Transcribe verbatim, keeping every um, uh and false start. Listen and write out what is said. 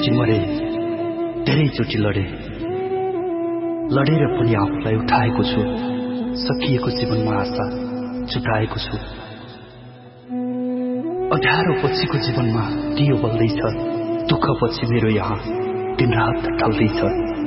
धेरैचोटि मरे, धेरैचोटि लडे, लडेर पनि आफूलाई उठाएको छु। सकिएको जीवनमा आशा छुटाएको छु। अँध्यारो पछिको जीवनमा दियो बल्दैछ, दुःख पछि मेरो यहाँ दिनरात ढल्दैछ।